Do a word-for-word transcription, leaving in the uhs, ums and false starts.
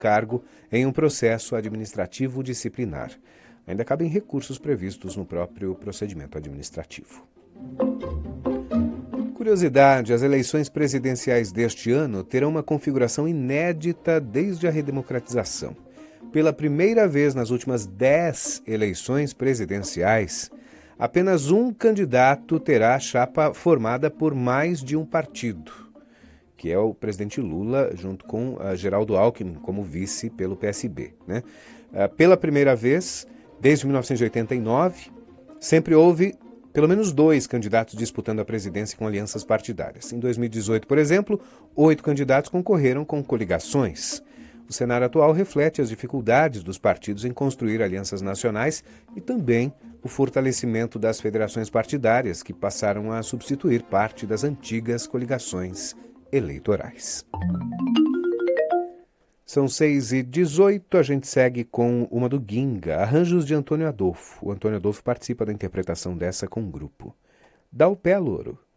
cargo em um processo administrativo disciplinar. Ainda cabem recursos previstos no próprio procedimento administrativo. Curiosidade, as eleições presidenciais deste ano terão uma configuração inédita desde a redemocratização. Pela primeira vez nas últimas dez eleições presidenciais, apenas um candidato terá a chapa formada por mais de um partido, que é o presidente Lula, junto com uh, Geraldo Alckmin, como vice pelo P S B. Né? Uh, pela primeira vez, desde mil novecentos e oitenta e nove, sempre houve pelo menos dois candidatos disputando a presidência com alianças partidárias. Em dois mil e dezoito, por exemplo, oito candidatos concorreram com coligações. O cenário atual reflete as dificuldades dos partidos em construir alianças nacionais e também o fortalecimento das federações partidárias, que passaram a substituir parte das antigas coligações eleitorais. São seis e dezoito, a gente segue com uma do Ginga, arranjos de Antônio Adolfo. O Antônio Adolfo participa da interpretação dessa com o grupo. Dá o pé, louro.